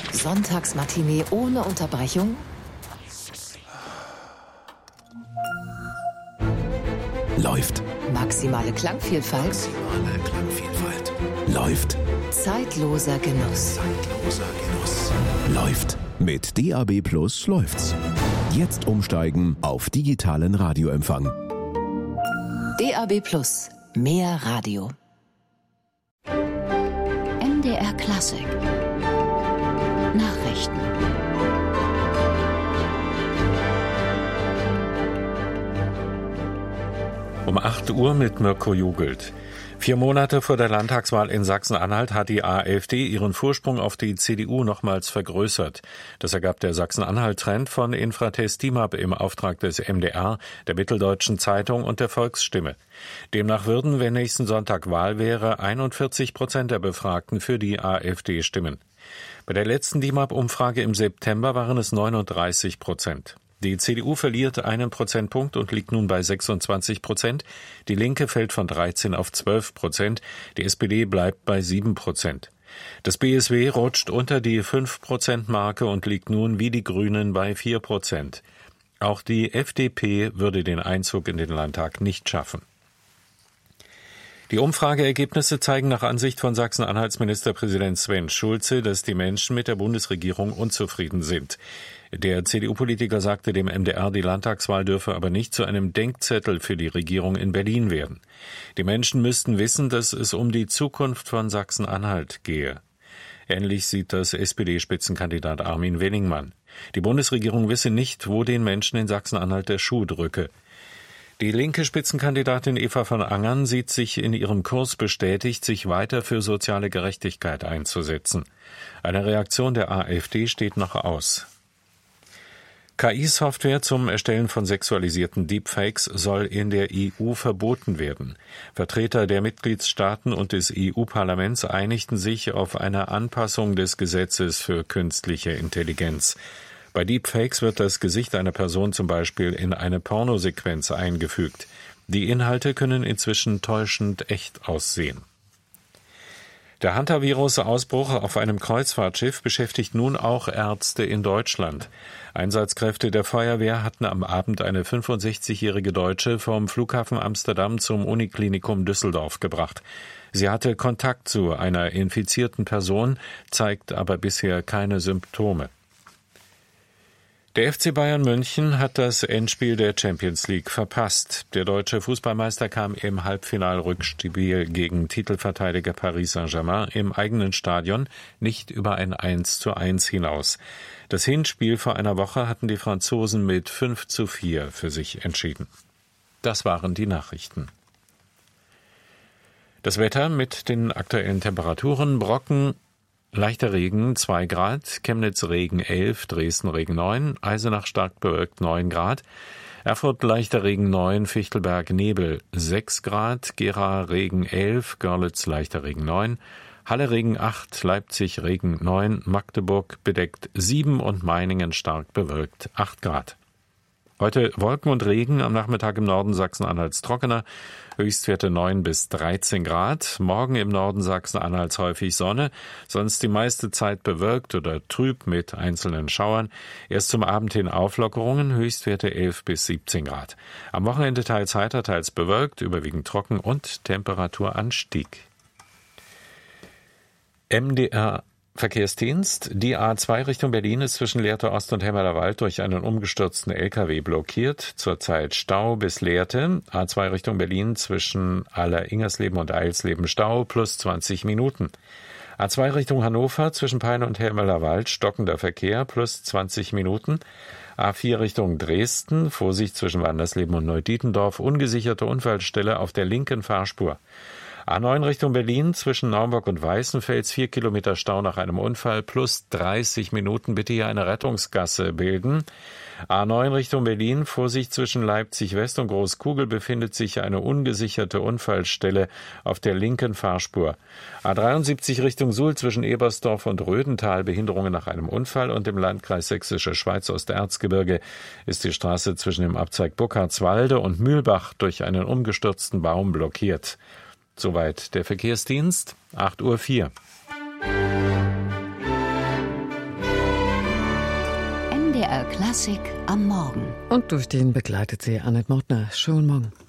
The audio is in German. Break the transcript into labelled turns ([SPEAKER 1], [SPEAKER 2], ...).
[SPEAKER 1] Sonntagsmatinee ohne Unterbrechung?
[SPEAKER 2] Läuft.
[SPEAKER 1] Maximale Klangvielfalt?
[SPEAKER 2] Läuft.
[SPEAKER 1] Zeitloser Genuss.
[SPEAKER 2] Läuft. Mit DAB+ läuft's. Jetzt umsteigen auf digitalen Radioempfang.
[SPEAKER 1] DAB+, mehr Radio.
[SPEAKER 3] MDR Klassik. Nachrichten.
[SPEAKER 4] Um 8 Uhr mit Mirko Jugelt. 4 Monate vor der Landtagswahl in Sachsen-Anhalt hat die AfD ihren Vorsprung auf die CDU nochmals vergrößert. Das ergab der Sachsen-Anhalt-Trend von Infratest DIMAP im Auftrag des MDR, der Mitteldeutschen Zeitung und der Volksstimme. Demnach würden, wenn nächsten Sonntag Wahl wäre, 41% der Befragten für die AfD stimmen. Bei der letzten DIMAP-Umfrage im September waren es 39%. Die CDU verliert 1 Prozentpunkt und liegt nun bei 26%. Die Linke fällt von 13 auf 12%. Die SPD bleibt bei 7%. Das BSW rutscht unter die 5%-Marke und liegt nun wie die Grünen bei 4%. Auch die FDP würde den Einzug in den Landtag nicht schaffen. Die Umfrageergebnisse zeigen nach Ansicht von Sachsen-Anhalts Ministerpräsident Sven Schulze, dass die Menschen mit der Bundesregierung unzufrieden sind. Der CDU-Politiker sagte dem MDR, die Landtagswahl dürfe aber nicht zu einem Denkzettel für die Regierung in Berlin werden. Die Menschen müssten wissen, dass es um die Zukunft von Sachsen-Anhalt gehe. Ähnlich sieht das SPD-Spitzenkandidat Armin Wenningmann. Die Bundesregierung wisse nicht, wo den Menschen in Sachsen-Anhalt der Schuh drücke. Die linke Spitzenkandidatin Eva von Angern sieht sich in ihrem Kurs bestätigt, sich weiter für soziale Gerechtigkeit einzusetzen. Eine Reaktion der AfD steht noch aus. KI-Software zum Erstellen von sexualisierten Deepfakes soll in der EU verboten werden. Vertreter der Mitgliedstaaten und des EU-Parlaments einigten sich auf eine Anpassung des Gesetzes für künstliche Intelligenz. Bei Deepfakes wird das Gesicht einer Person zum Beispiel in eine Pornosequenz eingefügt. Die Inhalte können inzwischen täuschend echt aussehen. Der Hantavirus-Ausbruch auf einem Kreuzfahrtschiff beschäftigt nun auch Ärzte in Deutschland. Einsatzkräfte der Feuerwehr hatten am Abend eine 65-jährige Deutsche vom Flughafen Amsterdam zum Uniklinikum Düsseldorf gebracht. Sie hatte Kontakt zu einer infizierten Person, zeigt aber bisher keine Symptome. Der FC Bayern München hat das Endspiel der Champions League verpasst. Der deutsche Fußballmeister kam im Halbfinalrückspiel gegen Titelverteidiger Paris Saint-Germain im eigenen Stadion nicht über ein 1:1 hinaus. Das Hinspiel vor einer Woche hatten die Franzosen mit 5:4 für sich entschieden. Das waren die Nachrichten. Das Wetter mit den aktuellen Temperaturen: Brocken, leichter Regen 2 Grad, Chemnitz Regen 11, Dresden Regen 9, Eisenach stark bewölkt 9 Grad, Erfurt leichter Regen 9, Fichtelberg Nebel 6 Grad, Gera Regen 11, Görlitz leichter Regen 9, Halle Regen 8, Leipzig Regen 9, Magdeburg bedeckt 7 und Meiningen stark bewölkt 8 Grad. Heute Wolken und Regen, am Nachmittag im Norden Sachsen-Anhalts trockener, Höchstwerte 9 bis 13 Grad. Morgen im Norden Sachsen-Anhalts häufig Sonne, sonst die meiste Zeit bewölkt oder trüb mit einzelnen Schauern. Erst zum Abend hin Auflockerungen, Höchstwerte 11 bis 17 Grad. Am Wochenende teils heiter, teils bewölkt, überwiegend trocken und Temperaturanstieg. MDR Verkehrsdienst. Die A2 Richtung Berlin ist zwischen Lehrte Ost und Hemmerlerwald durch einen umgestürzten LKW blockiert. Zurzeit Stau bis Lehrte. A2 Richtung Berlin zwischen Aller-Ingersleben und Eilsleben Stau plus 20 Minuten. A2 Richtung Hannover zwischen Peine und Hemmerlerwald stockender Verkehr plus 20 Minuten. A4 Richtung Dresden, Vorsicht zwischen Wandersleben und Neudietendorf, ungesicherte Unfallstelle auf der linken Fahrspur. A9 Richtung Berlin zwischen Naumburg und Weißenfels 4 Kilometer Stau nach einem Unfall plus 30 Minuten. Bitte hier eine Rettungsgasse bilden. A9 Richtung Berlin, Vorsicht zwischen Leipzig West und Großkugel befindet sich eine ungesicherte Unfallstelle auf der linken Fahrspur. A73 Richtung Suhl zwischen Ebersdorf und Rödental, Behinderungen nach einem Unfall, und im Landkreis Sächsische Schweiz Osterzgebirge ist die Straße zwischen dem Abzweig Burkhardswalde und Mühlbach durch einen umgestürzten Baum blockiert. Soweit der Verkehrsdienst, 8:04 Uhr.
[SPEAKER 3] NDR Klassik am Morgen.
[SPEAKER 5] Und durch den begleitet sie Annette Mortner. Schönen Morgen.